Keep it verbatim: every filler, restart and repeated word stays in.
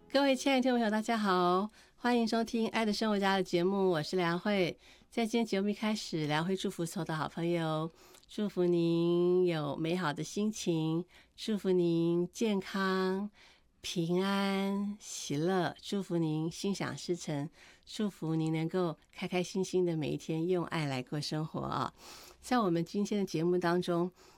各位亲爱的听众朋友，大家好，欢迎收听《爱的生活家》的节目，我是梁慧。在今天节目一开始，梁慧祝福所有的好朋友，祝福您有美好的心情，祝福您健康、平安、喜乐，祝福您心想事成，祝福您能够开开心心的每一天，用爱来过生活啊！在我们今天的节目当中，